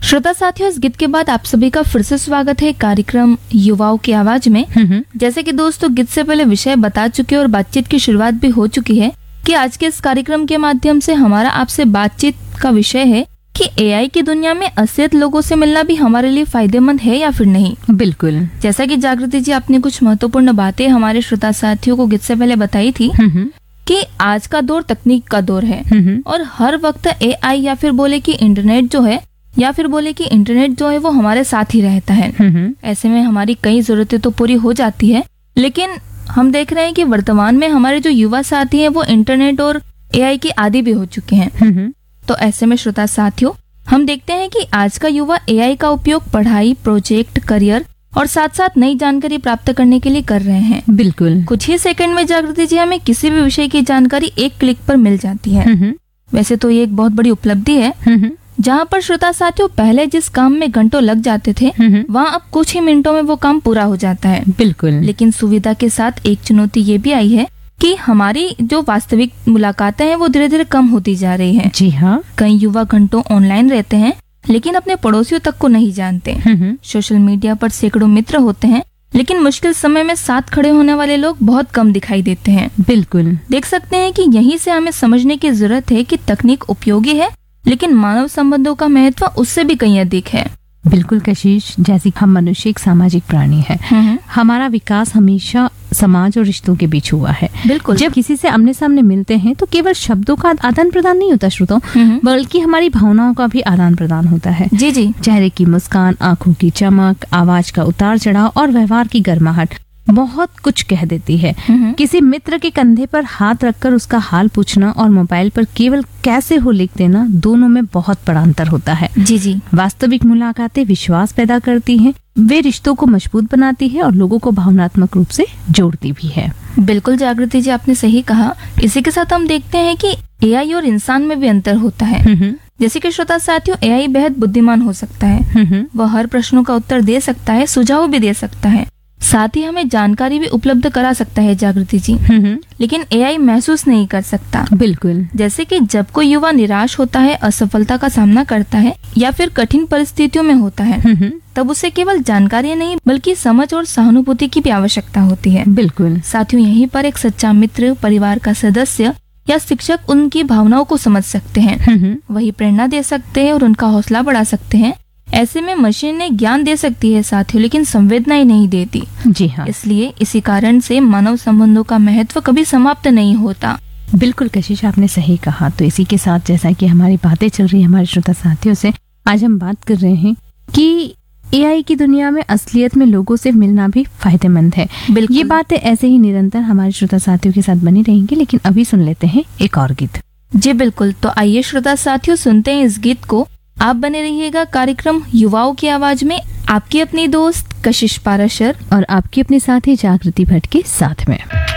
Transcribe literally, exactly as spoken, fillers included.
श्रोता साथियों, इस गीत के बाद आप सभी का फिर से स्वागत है कार्यक्रम युवाओं की आवाज में। जैसे कि दोस्तों गीत से पहले विषय बता चुके और बातचीत की शुरुआत भी हो चुकी है कि आज के इस कार्यक्रम के माध्यम से हमारा आपसे बातचीत का विषय है कि एआई की दुनिया में असलियत लोगों से मिलना भी हमारे लिए फायदेमंद है या फिर नहीं। बिल्कुल। जैसा कि जागृति जी आपने कुछ महत्वपूर्ण बातें हमारे श्रोता साथियों को गीत से पहले बताई थी कि आज का दौर तकनीक का दौर है और हर वक्त एआई या फिर बोले कि इंटरनेट जो है या फिर बोले कि इंटरनेट जो है वो हमारे साथ ही रहता है। ऐसे में हमारी कई जरूरतें तो पूरी हो जाती है, लेकिन हम देख रहे हैं कि वर्तमान में हमारे जो युवा साथी हैं वो इंटरनेट और एआई के आदी भी हो चुके हैं। तो ऐसे में श्रोता साथियों, हम देखते हैं कि आज का युवा एआई का उपयोग पढ़ाई, प्रोजेक्ट, करियर और साथ साथ नई जानकारी प्राप्त करने के लिए कर रहे हैं। बिल्कुल। कुछ ही सेकंड में जागृति जी हमें किसी भी विषय की जानकारी एक क्लिक पर मिल जाती है। वैसे तो ये एक बहुत बड़ी उपलब्धि है। जहाँ पर श्रोता साथियों पहले जिस काम में घंटों लग जाते थे वहाँ अब कुछ ही मिनटों में वो काम पूरा हो जाता है। बिल्कुल। लेकिन सुविधा के साथ एक चुनौती ये भी आई है कि हमारी जो वास्तविक मुलाकातें हैं वो धीरे धीरे कम होती जा रही है। जी हाँ। कई युवा घंटों ऑनलाइन रहते हैं लेकिन अपने पड़ोसियों तक को नहीं जानते। सोशल मीडिया पर सैकड़ों मित्र होते हैं लेकिन मुश्किल समय में साथ खड़े होने वाले लोग बहुत कम दिखाई देते हैं। बिल्कुल। देख सकते हैं कि यहीं से हमें समझने की जरूरत है कि तकनीक उपयोगी है लेकिन मानव संबंधों का महत्व उससे भी कहीं अधिक है। बिल्कुल कशिश, जैसे हम मनुष्य एक सामाजिक प्राणी है, हमारा विकास हमेशा समाज और रिश्तों के बीच हुआ है। बिल्कुल। जब किसी से आमने सामने मिलते हैं तो केवल शब्दों का आदान प्रदान नहीं होता श्रोताओं, बल्कि हमारी भावनाओं का भी आदान प्रदान होता है। जी जी। चेहरे की मुस्कान, आंखों की चमक, आवाज का उतार चढ़ाव और व्यवहार की गर्माहट बहुत कुछ कह देती है। किसी मित्र के कंधे पर हाथ रखकर उसका हाल पूछना और मोबाइल पर केवल कैसे हो लिख देना, दोनों में बहुत बड़ा अंतर होता है। जी जी। वास्तविक मुलाकातें विश्वास पैदा करती हैं, वे रिश्तों को मजबूत बनाती है और लोगों को भावनात्मक रूप से जोड़ती भी है। बिल्कुल जागृति जी, आपने सही कहा। इसी के साथ हम देखते हैं कि एआई और इंसान में भी अंतर होता है। जैसे कि श्रोता साथियों, एआई बेहद बुद्धिमान हो सकता है, वह हर प्रश्नों का उत्तर दे सकता है, सुझाव भी दे सकता है, साथ ही हमें जानकारी भी उपलब्ध करा सकता है जागृति जी। लेकिन एआई महसूस नहीं कर सकता। बिल्कुल। जैसे कि जब कोई युवा निराश होता है, असफलता का सामना करता है या फिर कठिन परिस्थितियों में होता है, तब उसे केवल जानकारी नहीं बल्कि समझ और सहानुभूति की भी आवश्यकता होती है। बिल्कुल। साथियों, यहीं पर एक सच्चा मित्र, परिवार का सदस्य या शिक्षक उनकी भावनाओं को समझ सकते हैं, वही प्रेरणा दे सकते हैं और उनका हौसला बढ़ा सकते हैं। ऐसे में मशीनें ज्ञान दे सकती है साथियों, लेकिन संवेदनाएं नहीं देती। जी हाँ। इसलिए इसी कारण से मानव संबंधों का महत्व कभी समाप्त नहीं होता। बिल्कुल कशिश, आपने सही कहा। तो इसी के साथ जैसा कि हमारी बातें चल रही है हमारे श्रोता साथियों से, आज हम बात कर रहे हैं कि एआई की दुनिया में असलियत में लोगों से मिलना भी फायदेमंद है। ये बातें ऐसे ही निरंतर हमारे श्रोता साथियों के साथ बनी रहेंगी, लेकिन अभी सुन लेते हैं एक और गीत। जी बिल्कुल। तो आइए श्रोता साथियों सुनते हैं इस गीत को। आप बने रहिएगा कार्यक्रम युवाओं की आवाज में, आपकी अपनी दोस्त कशिश पाराशर और आपकी अपने साथी जागृति भट्ट के साथ में।